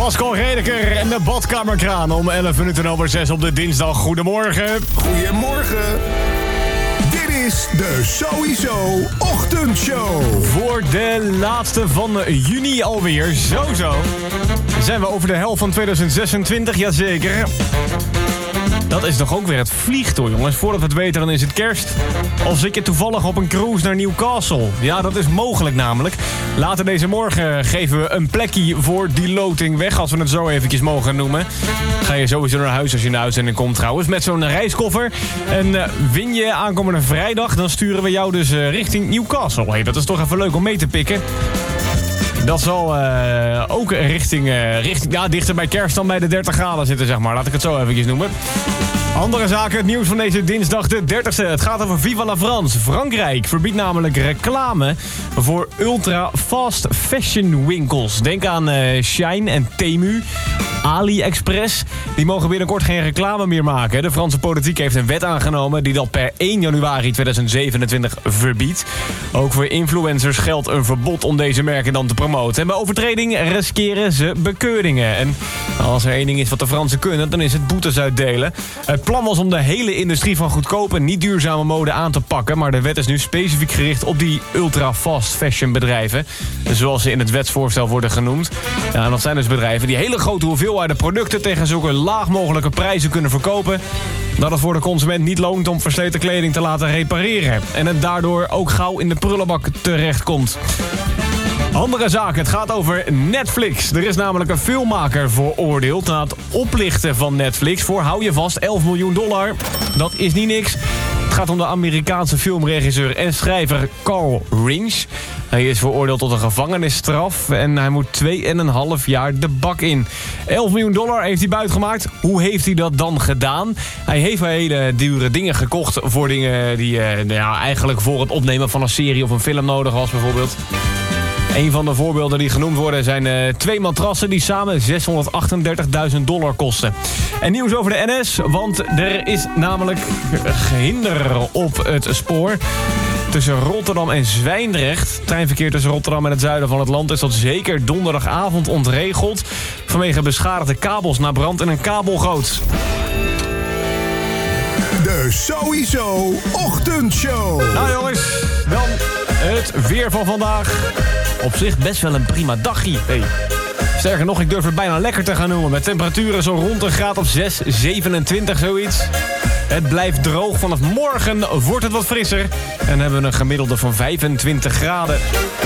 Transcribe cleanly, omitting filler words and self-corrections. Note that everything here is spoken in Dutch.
Pascal Redeker en de badkamerkraan om 6:11 op de dinsdag. Goedemorgen. Goedemorgen. Dit is de Sowieso Ochtendshow. Voor de laatste van juni alweer. Zo. Zijn we over de helft van 2026, jazeker. Dat is toch ook weer het vliegtooi, jongens. Voordat we het weten, dan is het kerst. Of zit je toevallig op een cruise naar Newcastle? Ja, dat is mogelijk namelijk. Later deze morgen geven we een plekje voor die loting weg, als we het zo eventjes mogen noemen. Ga je sowieso naar huis als je in de uitzending komt trouwens, met zo'n reiskoffer. En win je aankomende vrijdag, dan sturen we jou dus richting Newcastle. Hey, dat is toch even leuk om mee te pikken. Dat zal ook richting dichter bij kerst dan bij de 30 graden zitten, zeg maar. Laat ik het zo eventjes noemen. Andere zaken, het nieuws van deze dinsdag de 30e. Het gaat over Viva la France. Frankrijk verbiedt namelijk reclame voor ultra fast fashion winkels. Denk aan Shein en Temu. AliExpress, die mogen binnenkort geen reclame meer maken. De Franse politiek heeft een wet aangenomen die dat per 1 januari 2027 verbiedt. Ook voor influencers geldt een verbod om deze merken dan te promoten. En bij overtreding riskeren ze bekeuringen. En als er één ding is wat de Fransen kunnen, dan is het boetes uitdelen. Het plan was om de hele industrie van goedkope, niet duurzame mode aan te pakken. Maar de wet is nu specifiek gericht op die ultra fast fashion bedrijven. Zoals ze in het wetsvoorstel worden genoemd. Ja, en dat zijn dus bedrijven die hele grote hoeveelheden producten tegen zulke laag mogelijke prijzen kunnen verkopen, dat het voor de consument niet loont om versleten kleding te laten repareren. En het daardoor ook gauw in de prullenbak terechtkomt. Andere zaken, het gaat over Netflix. Er is namelijk een filmmaker veroordeeld na het oplichten van Netflix voor, hou je vast, $11 miljoen. Dat is niet niks. Het gaat om de Amerikaanse filmregisseur en schrijver Carl Rinsch. Hij is veroordeeld tot een gevangenisstraf en hij moet 2,5 jaar de bak in. $11 miljoen heeft hij buitgemaakt. Hoe heeft hij dat dan gedaan? Hij heeft hele dure dingen gekocht voor dingen die eigenlijk voor het opnemen van een serie of een film nodig was bijvoorbeeld. Een van de voorbeelden die genoemd worden zijn 2 matrassen die samen $638.000 kosten. En nieuws over de NS, want er is namelijk hinder op het spoor. Tussen Rotterdam en Zwijndrecht. Treinverkeer tussen Rotterdam en het zuiden van het land is tot zeker donderdagavond ontregeld. Vanwege beschadigde kabels na brand in een kabelgoot. De Sowieso Ochtendshow. Nou jongens, dan het weer van vandaag. Op zich best wel een prima dagje. Hey. Sterker nog, ik durf het bijna lekker te gaan noemen. Met temperaturen zo rond een graad of 6, 27 zoiets. Het blijft droog. Vanaf morgen wordt het wat frisser. En hebben we een gemiddelde van 25 graden.